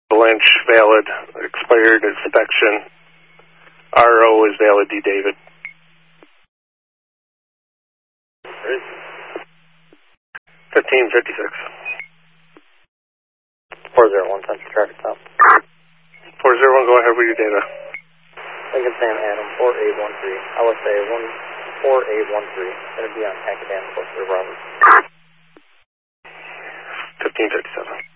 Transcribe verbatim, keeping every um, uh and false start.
Lynch, valid, expired inspection. R O is valid, D. David. fifteen fifty-six. four zero one, Central Traffic Stop. four zero one, go ahead with your data. Lincoln Sam Adam, four eight one three. L S A one four eight one three. Going to be on Hackadan, close to the Roberts. fifteen fifty-seven.